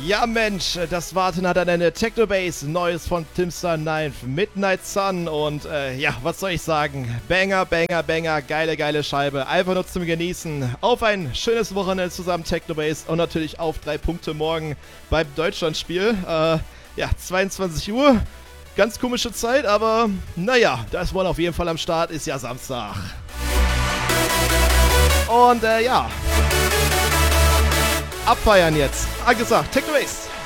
Ja Mensch, das Warten hat ein Ende. Technobase, Neues von Timster 9, Midnight Sun und ja, was soll ich sagen? Banger, Banger, Banger, geile Scheibe. Einfach nur zum Genießen. Auf ein schönes Wochenende zusammen Technobase und natürlich auf 3 Punkte morgen beim Deutschlandspiel. Ja, 22 Uhr. Ganz komische Zeit, aber naja, da ist wohl auf jeden Fall am Start, ist ja Samstag. Und ja, abfeiern jetzt. Gesagt, Technobase.